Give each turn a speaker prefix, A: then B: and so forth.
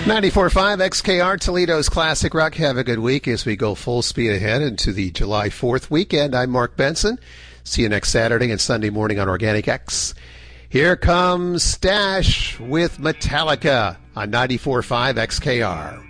A: 94.5 XKR, Toledo's Classic Rock. Have a good week as we go full speed ahead into the July 4th weekend. I'm Mark Benson. See you next Saturday and Sunday morning on Organic X. Here comes Stash with Metallica on 94.5 XKR.